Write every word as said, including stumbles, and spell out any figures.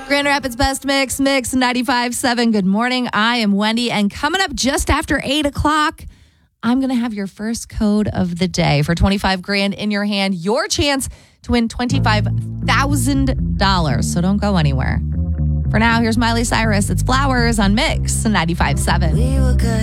Grand Rapids Best Mix, Mix ninety-five point seven. Good morning. I am Wendy, and coming up just after eight o'clock, I'm going to have your first code of the day for twenty-five grand in your hand. Your chance to win twenty-five thousand dollars. So don't go anywhere. For now, here's Miley Cyrus. It's Flowers on Mix ninety-five point seven. We were good.